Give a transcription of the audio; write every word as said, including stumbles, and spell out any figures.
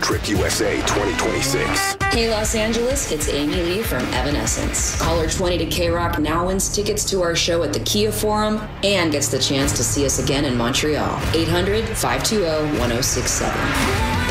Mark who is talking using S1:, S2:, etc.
S1: Trip U S A twenty twenty-six.
S2: Hey Los Angeles, it's Amy Lee from Evanescence. Caller twenty to K-Rock now wins tickets to our show at the Kia Forum and gets the chance to see us again in Montreal. eight hundred, five two zero, one zero six seven.